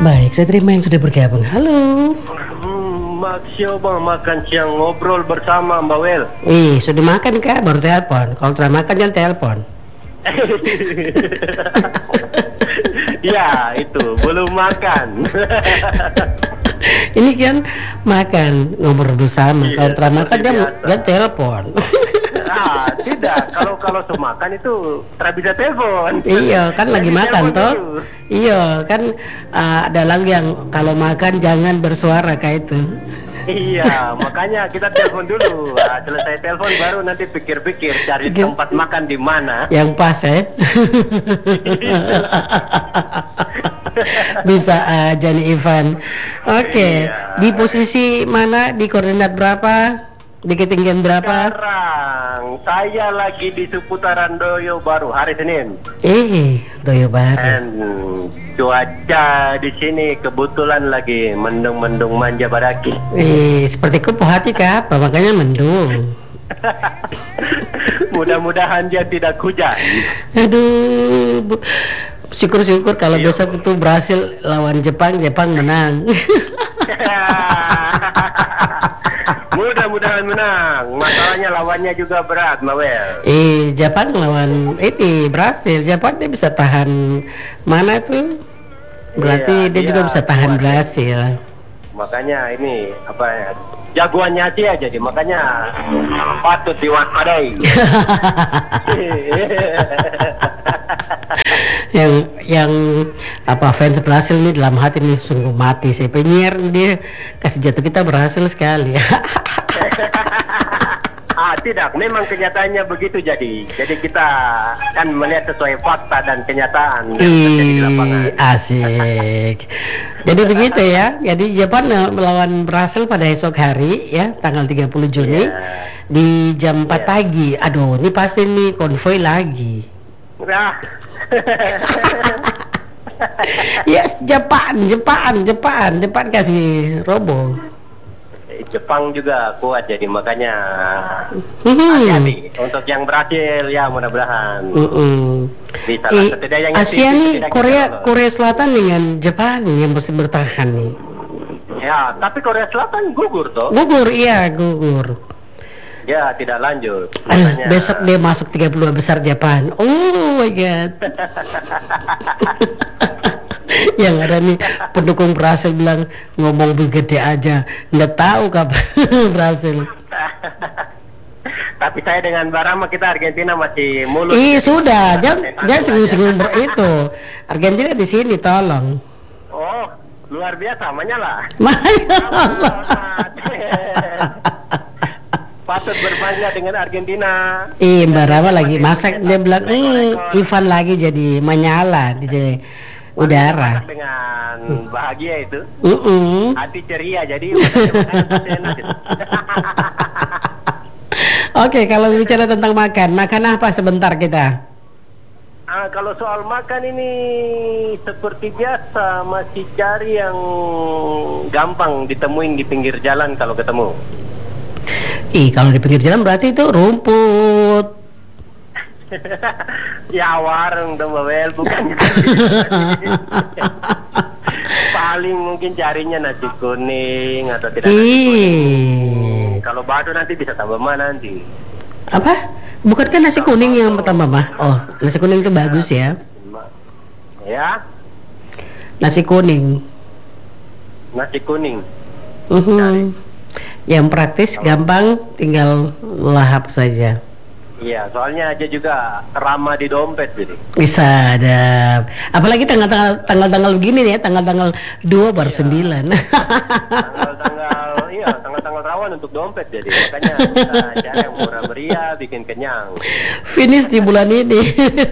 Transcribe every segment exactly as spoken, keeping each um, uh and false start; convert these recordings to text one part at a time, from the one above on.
Baik, saya terima yang sudah bergabung. Halo. Hmm, Maksio bang makan siang ngobrol bersama Mbak Wel. Ih, sudah makan kah? Baru telepon. Kalau sudah makan jangan telepon. Ya itu belum makan. Ini kan makan ngobrol bersama. Iya, Kalau sudah makan seperti jangan biasa. jangan telepon. Ah tidak, kalau kalau semakan itu tidak bisa telepon. Iya, kan lagi Jadi makan telepon toh. dulu. Iya, kan uh, ada lagi yang kalau makan jangan bersuara kayak itu. Iya, makanya kita telepon dulu. Nah, selesai telepon baru nanti pikir-pikir cari Pikir. tempat makan di mana. Yang pas ya. Bisa aja nih Ivan. Oke, Iya. di posisi mana? Di koordinat berapa? Di ketinggian berapa? Sekarang saya lagi di seputaran Doyo Baru hari Senin. Eh, Doyo Baru. Dan cuaca di sini kebetulan lagi mendung-mendung manja badaki. Eh, seperti kupu hati kah? Apa makanya mendung? Mudah-mudahan dia tidak hujan. Aduh, bu- syukur-syukur kalau Iya. besok itu berhasil lawan Jepang, Jepang menang. Mudah-mudahan menang. Masalahnya lawannya juga berat, Mawel. Eh, Jepang lawan ini berhasil. Jepang dia bisa tahan mana tuh? Berarti Iya, dia, dia juga bisa tahan kuat. berhasil. Makanya ini apa ya? Jagoannya Asia jadi makanya patut diwaspadai. yang yang apa fans berhasil nih dalam hati nih sungguh mati sih penyiar dia kasih jatuh kita berhasil sekali. Ah tidak, memang kenyataannya begitu jadi. Jadi kita kan melihat sesuai fakta dan kenyataan yang terjadi di lapangan. Ih, asik. Jadi begitu ya. Jadi Jepang eh, melawan Brasil pada esok hari ya, tanggal tiga puluh Juni Iya. di jam empat Iya. pagi. Aduh, ini pasti nih konvoy lagi. Nah, Yes, Jepang, Jepang, Jepang, Jepang kasih robo. Jepang juga kuat jadi makanya Hmm. hati-hati untuk yang berhasil ya mudah-mudahan Mm-mm. bisa Eh, lah. Setidaknya Asia tipis, nih setidaknya Korea lolos. Korea Selatan dengan Jepang yang masih bertahan nih. Ya, tapi Korea Selatan gugur toh. Gugur, iya gugur. Ya, tidak lanjut. Eh, Makanya besok dia masuk tiga puluh besar Jepang. Oh my god. Yang ada nih pendukung Brasil bilang ngomong begede aja, nggak tahu kapan Brasil. tapi saya dengan Barama kita Argentina masih mulus. Ih sudah, jangan Santai-santai jangan aja. singgung-singgung ber- itu. Argentina di sini tolong. Oh, luar biasa menyala. Patut berbangga dengan Argentina. Ih, Mbak Rama lagi masak, dia bilang, hmm, Ivan lagi jadi menyala di di udara. Masak dengan bahagia itu. Mm-mm. Hati ceria jadi makan-makan pasti enak gitu. Oke, kalau bicara tentang makan, makan apa sebentar kita? Ah, kalau soal makan ini seperti biasa masih cari yang gampang ditemuin di pinggir jalan kalau ketemu. Ih, kalau di pinggir jalan berarti itu rumput. Ya warung dong Babel bukan. Paling mungkin carinya nasi kuning atau tidak nasi kuning. Ih, Kalau batu nanti bisa tambah mana nanti? apa? Bukankah nasi kuning yang pertama mah? Oh, nasi kuning itu bagus ya. Ya, Nasi kuning. nasi kuning. Mhm. Yang praktis, gampang, tinggal lahap saja. Iya, soalnya aja juga ramah di dompet jadi. Bisa ada. Apalagi tanggal-tanggal tanggal-tanggal begini nih ya, tanggal-tanggal dua baru sembilan. Tanggal-tanggal, iya, tanggal-tanggal rawan untuk dompet jadi. Makanya kita cari yang murah meriah, bikin kenyang. Finish di bulan ini.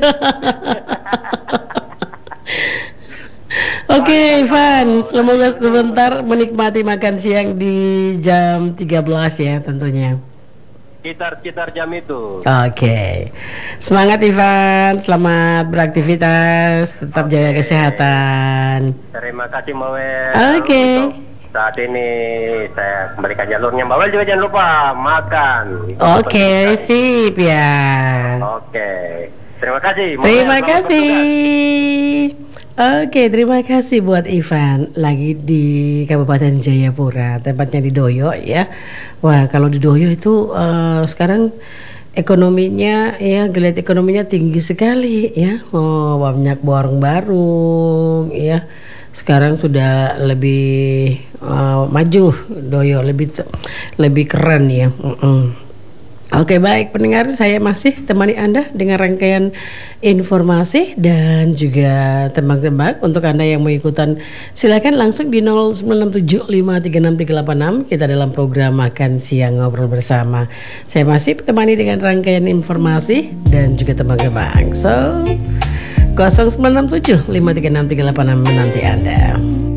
Oke, Ivan, semoga sebentar menikmati makan siang di jam tiga belas ya tentunya. Sekitar-sekitar jam itu. Oke. Semangat Ivan, selamat beraktivitas, tetap jaga kesehatan. Terima kasih Mawel. Oke. Untuk saat ini saya kembalikan jalurnya. Mawel juga jangan lupa makan. Oke, sip ya. Oke. Terima kasih. Mawel. Terima Selamat bertugas. kasih. Oke, terima kasih buat Ivan. Lagi di Kabupaten Jayapura, tempatnya di Doyo ya. Wah, kalau di Doyo itu uh, sekarang ekonominya ya, geliat ekonominya tinggi sekali ya. Oh, banyak warung-warung ya. Sekarang sudah lebih uh, maju Doyo, lebih lebih keren ya. Mm-mm. Oke, baik pendengar, saya masih temani Anda dengan rangkaian informasi dan juga tembak-tembak. Untuk Anda yang mau ikutan, silakan langsung di nol sembilan enam tujuh lima tiga enam tiga delapan enam. Kita dalam program Makan Siang Ngobrol Bersama. Saya masih temani dengan rangkaian informasi dan juga tembak-tembak. So, nol sembilan enam tujuh lima tiga enam tiga delapan enam menanti Anda.